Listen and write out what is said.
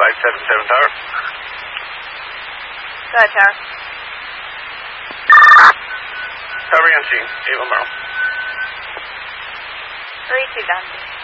577 Tower. Go ahead, Tower. Tower on scene, 81 Barrel. 32 down.